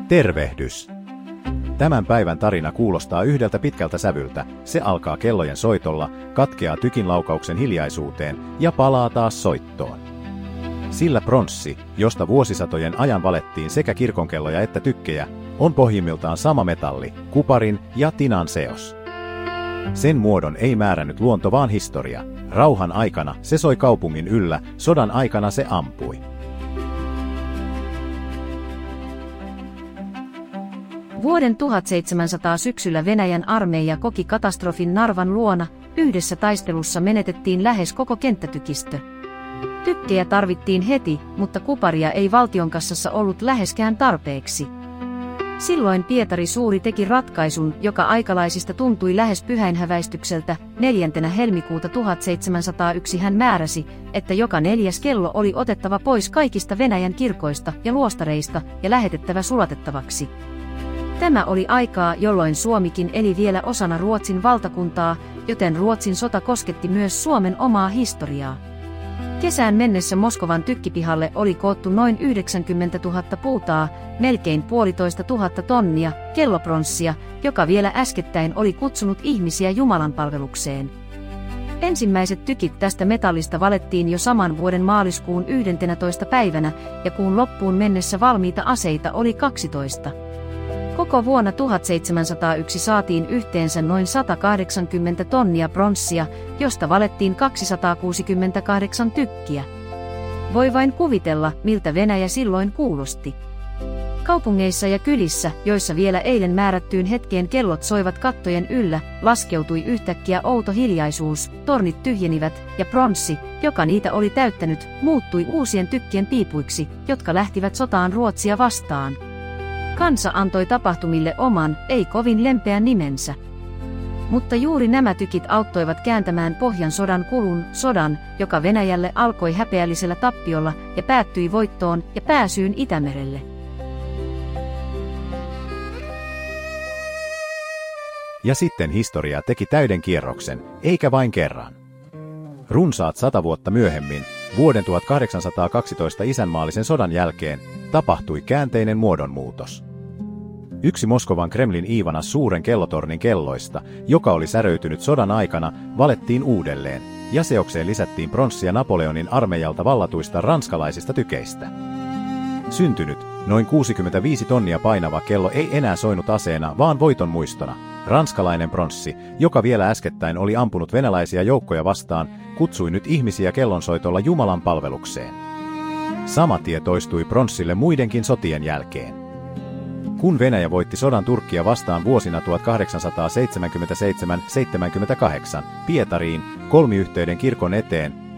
Tervehdys! Tämän päivän tarina kuulostaa yhdeltä pitkältä sävyltä. Se alkaa kellojen soitolla, katkeaa tykinlaukauksen hiljaisuuteen ja palaa taas soittoon. Sillä pronssi, josta vuosisatojen ajan valettiin sekä kirkonkelloja että tykkejä, on pohjimmiltaan sama metalli, kuparin ja tinan seos. Sen muodon ei määrännyt luonto vaan historia. Rauhan aikana se soi kaupungin yllä, sodan aikana se ampui. Vuoden 1700 syksyllä Venäjän armeija koki katastrofin Narvan luona, yhdessä taistelussa menetettiin lähes koko kenttätykistö. Tykkejä tarvittiin heti, mutta kuparia ei valtionkassassa ollut läheskään tarpeeksi. Silloin Pietari Suuri teki ratkaisun, joka aikalaisista tuntui lähes pyhäinhäväistykseltä. 4. helmikuuta 1701 hän määräsi, että joka 4. kello oli otettava pois kaikista Venäjän kirkoista ja luostareista ja lähetettävä sulatettavaksi. Tämä oli aikaa, jolloin Suomikin eli vielä osana Ruotsin valtakuntaa, joten Ruotsin sota kosketti myös Suomen omaa historiaa. Kesään mennessä Moskovan tykkipihalle oli koottu noin 90 000 puutaa, melkein 1,5 tonnia, kellopronssia, joka vielä äskettäin oli kutsunut ihmisiä jumalanpalvelukseen. Ensimmäiset tykit tästä metallista valettiin jo saman vuoden maaliskuun 11. päivänä, ja kuun loppuun mennessä valmiita aseita oli 12. Koko vuonna 1701 saatiin yhteensä noin 180 tonnia pronssia, josta valettiin 268 tykkiä. Voi vain kuvitella, miltä Venäjä silloin kuulosti. Kaupungeissa ja kylissä, joissa vielä eilen määrättyyn hetkeen kellot soivat kattojen yllä, laskeutui yhtäkkiä outo hiljaisuus, tornit tyhjenivät, ja pronssi, joka niitä oli täyttänyt, muuttui uusien tykkien piipuiksi, jotka lähtivät sotaan Ruotsia vastaan. Kansa antoi tapahtumille oman, ei kovin lempeän nimensä. Mutta juuri nämä tykit auttoivat kääntämään Pohjan sodan kulun, sodan, joka Venäjälle alkoi häpeällisellä tappiolla ja päättyi voittoon ja pääsyyn Itämerelle. Ja sitten historia teki täyden kierroksen, eikä vain kerran. Runsaat 100 vuotta myöhemmin, vuoden 1812 isänmaallisen sodan jälkeen, tapahtui käänteinen muodonmuutos. Yksi Moskovan Kremlin Iivana suuren kellotornin kelloista, joka oli säröytynyt sodan aikana, valettiin uudelleen, ja seokseen lisättiin pronssia Napoleonin armeijalta vallatuista ranskalaisista tykeistä. Syntynyt, noin 65 tonnia painava kello ei enää soinut aseena, vaan voiton muistona. Ranskalainen pronssi, joka vielä äskettäin oli ampunut venäläisiä joukkoja vastaan, kutsui nyt ihmisiä kellonsoitolla Jumalan palvelukseen. Sama tie toistui pronssille muidenkin sotien jälkeen. Kun Venäjä voitti sodan Turkkia vastaan vuosina 1877-78 Pietariin, kolmiyhteyden kirkon eteen,